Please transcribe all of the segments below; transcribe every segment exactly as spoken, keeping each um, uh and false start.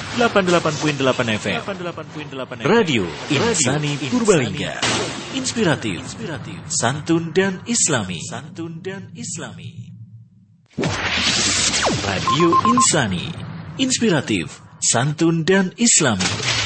delapan puluh delapan koma delapan F M. Radio Insani Purbalingga. Inspiratif, santun dan islami. Santun dan islami. Radio Insani, inspiratif, santun dan islami.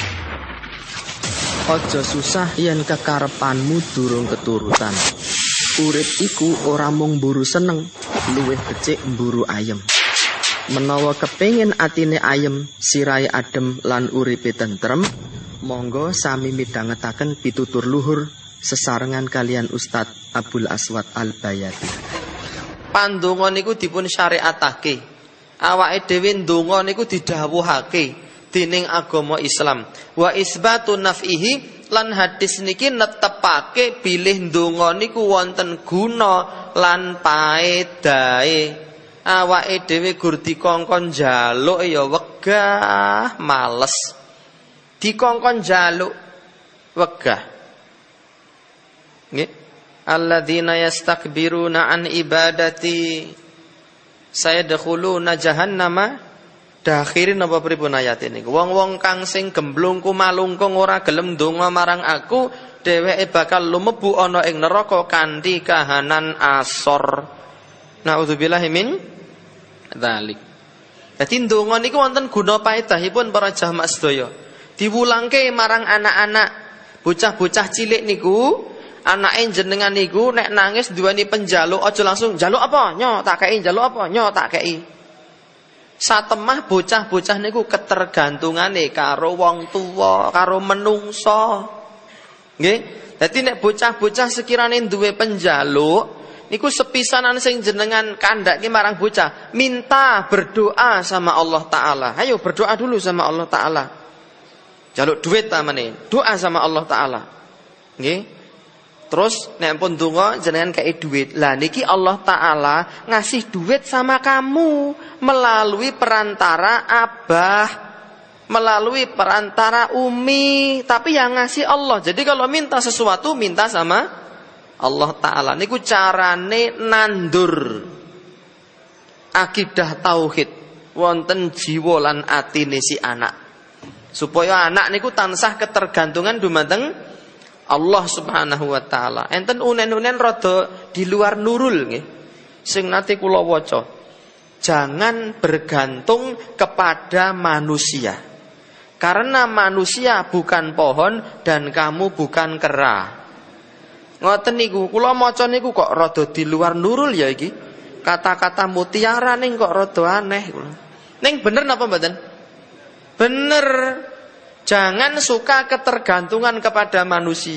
Aja susah yen kekarepanmu durung keturutan. Urip iku ora mung mburu seneng, luwih becik mburu ayem. Menawa kepengin atine ayem, sirahe adem lan uripe tentrem, monggo sami midhangetaken pitutur luhur sesarengan kalian Ustadz Abdul Aswad Al-Bayati. Pandonga niku dipun syariatake. Awake dhewe ndonga niku didhawuhake dening agama Islam. Wa isbatun naf'ihi, lan hadis niki netepake bilih ndonga niku wonten guna lan paedahe. Awake dhewe gur dikongkon njaluk ya wegah males. Dikongkon njaluk wegah. Nggih. Alladzina yastakbiruna an ibadati sayadkhuluna jahannama. Dakhirin apa pripun ayat ini? Wong-wong kang sing gemblung kumalungkung ora gelem ndonga marang aku, dheweke bakal lumebu ana ing neraka kanthi kahanan asor. Nauzubillahi min dzalik. Dadi ndonga niku wonten guna paedahipun para jamaah sedaya. Diwulangke marang anak-anak, bocah-bocah cilik niku, anake jenengan niku nek nangis duweni penjaluk aja langsung njaluk apa? Nyo tak kei, njaluk apa? Nyo tak kei. Satemah bocah-bocah niku ketergantungane karo wong tuwa, karo menungso. Nggih. Dadi nek bocah-bocah sekirane duwe penjaluk, niku sepisanan sing jenengan kandhake marang bocah, minta berdoa sama Allah Taala. Ayo berdoa dulu sama Allah Taala. Jaluk duit tamane, doa sama Allah Taala. Nggih. Terus nek pun donga jenengan kei duit. Lah niki Allah Taala ngasih duit sama kamu melalui perantara abah, melalui perantara umi, tapi yang ngasih Allah. Jadi kalau minta sesuatu minta sama Allah Taala. Niku carane nandur akidah tauhid wonten jiwa lan atine si anak. Supaya anak niku tansah ketergantungan dumateng Allah Subhanahu wa taala. Enten unen-unen rada di luar nurul nggih. Sing nate kula waca. Jangan bergantung kepada manusia. Karena manusia bukan pohon dan kamu bukan kera. Ngoten niku, kula maca niku kok rada di luar nurul ya iki. Kata-kata mutiara ning kok rada aneh. Ning bener napa mboten? Bener. Jangan suka ketergantungan kepada manusia.